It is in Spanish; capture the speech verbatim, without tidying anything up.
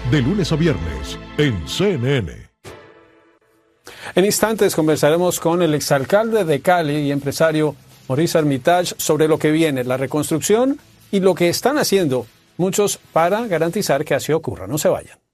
de lunes a viernes en C N N. En instantes conversaremos con el exalcalde de Cali y empresario Maurice Armitage sobre lo que viene, la reconstrucción y lo que están haciendo muchos para garantizar que así ocurra. No se vayan.